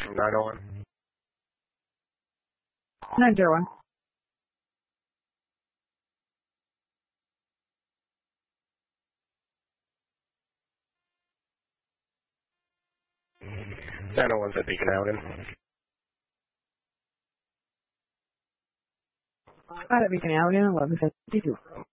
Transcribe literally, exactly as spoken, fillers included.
from nine oh one. nine zero one. nine oh one's at Beacon Allegan. Out at Beacon Allegan, eleven fifty-two.